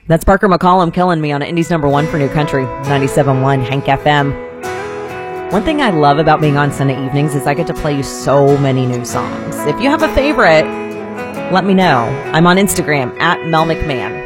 That's Parker McCollum killing me on Indy's number one for New Country, 97.1 Hank FM. One thing I love about being on Sunday evenings is I get to play you so many new songs. If you have a favorite, let me know. I'm on Instagram at Mel McMahon.